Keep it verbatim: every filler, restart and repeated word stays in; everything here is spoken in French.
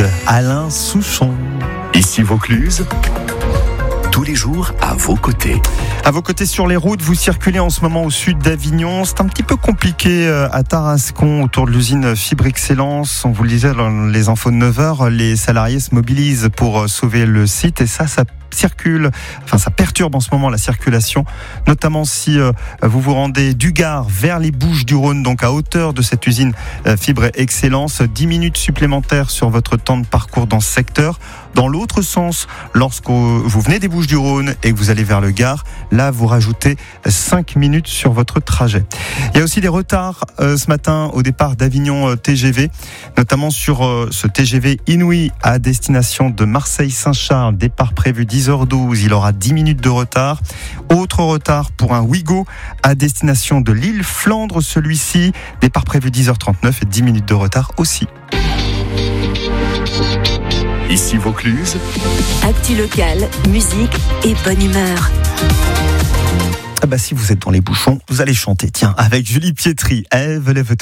route, Alain Souchon. Ici Vaucluse, tous les jours à vos côtés. À vos côtés sur les routes, vous circulez en ce moment au sud d'Avignon. C'est un petit peu compliqué à Tarascon, autour de l'usine Fibre Excellence. On vous le disait dans les infos de neuf heures, les salariés se mobilisent pour sauver le site et ça, ça circule, enfin ça perturbe en ce moment la circulation, notamment si euh, vous vous rendez du Gard vers les Bouches-du-Rhône, donc à hauteur de cette usine euh, Fibre Excellence. dix minutes supplémentaires sur votre temps de parcours dans ce secteur. Dans l'autre sens, lorsque vous venez des Bouches-du-Rhône et que vous allez vers le Gard, là vous rajoutez cinq minutes sur votre trajet. Il y a aussi des retards euh, ce matin au départ d'Avignon euh, T G V, notamment sur euh, ce T G V Inouï à destination de Marseille-Saint-Charles, départ prévu dix heures douze, il aura dix minutes de retard. Autre retard pour un Ouigo à destination de l'île Flandre, celui-ci, départ prévu dix heures trente-neuf et dix minutes de retard aussi. Ici Vaucluse, actu locale, musique et bonne humeur. Ah bah si vous êtes dans les bouchons, vous allez chanter, tiens, avec Julie Pietri, Ève lève-toi.